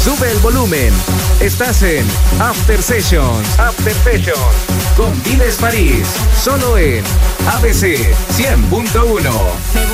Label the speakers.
Speaker 1: Sube el volumen. Estás en After Sessions. After Sessions. Con Diles París. Solo en ABC 100.1.